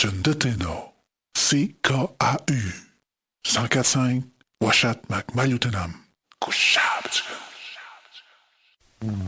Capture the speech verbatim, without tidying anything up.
Chandeteno, C K A U, cent quatre cinq, Washat Mac Mayutanam, Kushab.